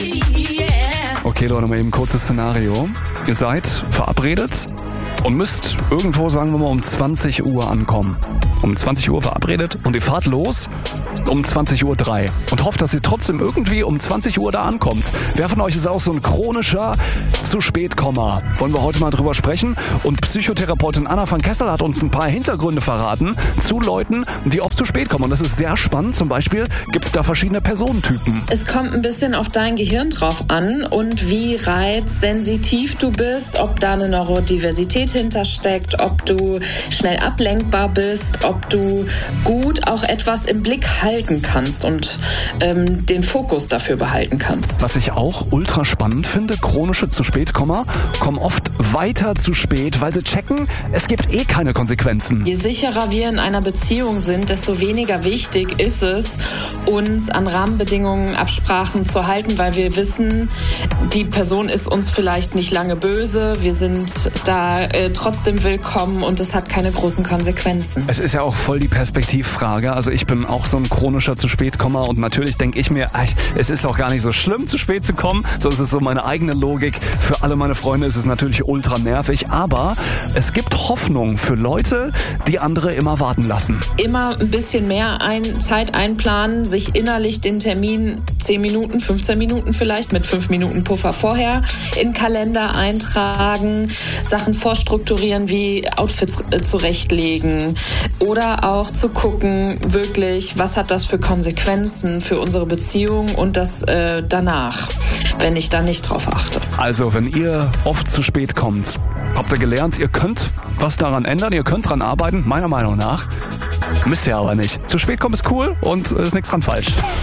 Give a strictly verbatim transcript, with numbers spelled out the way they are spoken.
Okay, Leute, mal eben ein kurzes Szenario. Ihr seid verabredet und müsst irgendwo, sagen wir mal, um zwanzig Uhr ankommen. Um zwanzig Uhr verabredet und ihr fahrt los um zwanzig Uhr drei und hofft, dass ihr trotzdem irgendwie um zwanzig Uhr da ankommt. Wer von euch ist auch so ein chronischer Zu-Spät-Komma? Wollen wir heute mal drüber sprechen. Und Psychotherapeutin Anna van Kessel hat uns ein paar Hintergründe verraten zu Leuten, die oft zu spät kommen. Und das ist sehr spannend. Zum Beispiel gibt es da verschiedene Personentypen. Es kommt ein bisschen auf dein Gehirn drauf an und wie reizsensitiv du bist, ob da eine Neurodiversität hintersteckt, ob du schnell ablenkbar bist, ob du gut auch etwas im Blick halten kannst und ähm, den Fokus dafür behalten kannst. Was ich auch ultra spannend finde, chronische Zu-Spät-Komma kommen oft weiter zu spät, weil sie checken, es gibt eh keine Konsequenzen. Je sicherer wir in einer Beziehung sind, desto weniger wichtig ist es, uns an Rahmenbedingungen, Absprachen zu halten, weil wir wissen, die Person ist uns vielleicht nicht lange böse, wir sind da äh, trotzdem willkommen und es hat keine großen Konsequenzen. Es ist ja auch voll die Perspektivfrage. Also ich bin auch so ein chronischer Zu-Spät-Komma und natürlich denke ich mir, ach, es ist auch gar nicht so schlimm, zu spät zu kommen. So ist es so meine eigene Logik. Für alle meine Freunde ist es natürlich ultra nervig, aber es gibt Hoffnung für Leute, die andere immer warten lassen. Immer ein bisschen mehr ein, Zeit einplanen, sich innerlich den Termin zehn Minuten, fünfzehn Minuten vielleicht mit fünf Minuten Puffer vorher in den Kalender eintragen, Sachen vorstrukturieren wie Outfits äh, zurechtlegen oder auch zu gucken, wirklich, was hat das für Konsequenzen für unsere Beziehung und das äh, danach, wenn ich da nicht drauf achte. Also, wenn ihr oft zu spät kommt, habt ihr gelernt, ihr könnt was daran ändern, ihr könnt dran arbeiten, meiner Meinung nach. Müsst ihr aber nicht. Zu spät kommen ist cool und ist nichts dran falsch.